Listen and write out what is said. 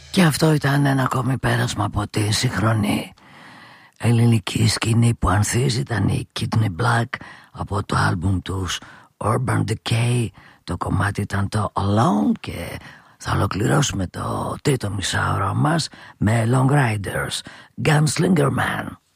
Και αυτό ήταν ένα ακόμη πέρασμα από τη σύγχρονη ελληνική σκηνή που ανθίζει. Ήταν η Kidney Black από το άλμπουμ τους Urban Decay. Το κομμάτι ήταν το Alone και θα ολοκληρώσουμε το τρίτο μισάωρο μας με Long Riders, Gunslinger Man.